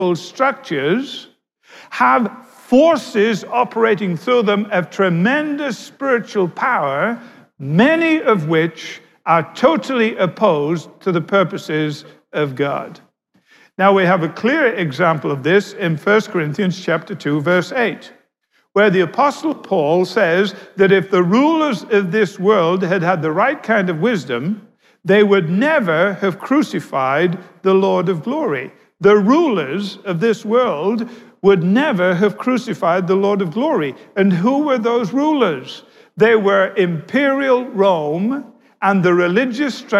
structures have forces operating through them of tremendous spiritual power, many of which are totally opposed to the purposes of God. Now we have a clear example of this in 1 Corinthians chapter 2, verse 8, where the Apostle Paul says that if the rulers of this world had had the right kind of wisdom, they would never have crucified the Lord of glory. The rulers of this world would never have crucified the Lord of glory. And who were those rulers? They were imperial Rome and the religious structure